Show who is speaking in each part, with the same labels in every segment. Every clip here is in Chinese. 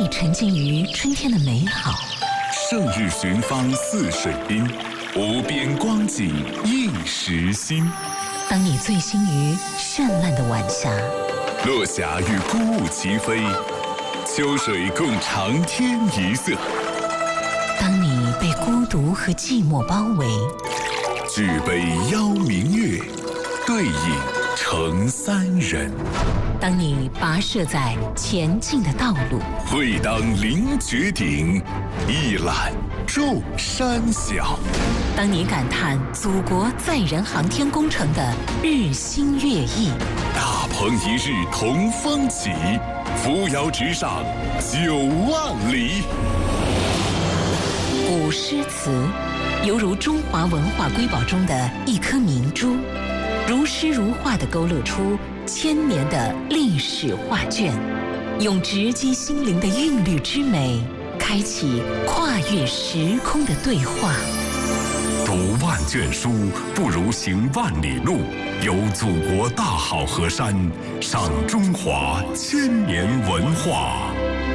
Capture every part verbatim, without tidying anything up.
Speaker 1: 沉浸于春天的美好，
Speaker 2: 胜日寻芳泗水滨，无边光景映时心。
Speaker 1: 当你醉心于绚烂的晚霞，
Speaker 2: 落霞与孤鹜齐飞，秋水共长天一色。
Speaker 1: 当你被孤独和寂寞包围，
Speaker 2: 举杯邀明月，对影成三人。
Speaker 1: 当你跋涉在前进的道路，
Speaker 2: 会当凌绝顶，一览众山小。
Speaker 1: 当你感叹祖国载人航天工程的日新月异，
Speaker 2: 大鹏一日同风起，扶摇直上九万里。
Speaker 1: 古诗词犹如中华文化瑰宝中的一颗明珠，如诗如画地勾勒出千年的历史画卷，用直击心灵的韵律之美，开启跨越时空的对话。
Speaker 3: 读万卷书，不如行万里路。游祖国大好河山，赏中华千年文化。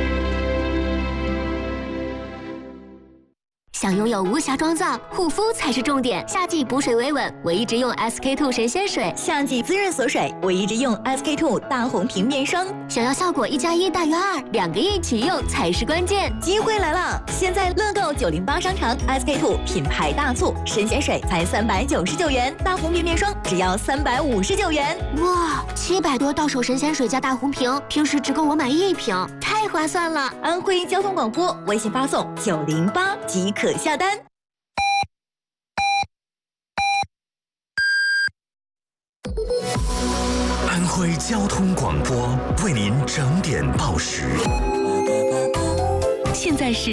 Speaker 4: 想拥有无瑕妆造，护肤才是重点。夏季补水维稳，我一直用 S K two 神仙水；
Speaker 5: 夏季滋润锁水，我一直用 S K two 大红瓶面霜。
Speaker 4: 想要效果一加一大于二，两个一起用才是关键。
Speaker 5: 机会来了！现在乐购九零八商城 S K two 品牌大促，神仙水才三百九十九元，大红瓶面霜只要三百五十九元。
Speaker 4: 哇，七百多到手神仙水加大红瓶，平时只够我买一瓶，太划算了！
Speaker 5: 安徽交通广播微信发送九零八即可下单。
Speaker 3: 安徽交通广播为您整点报时。
Speaker 1: 现在是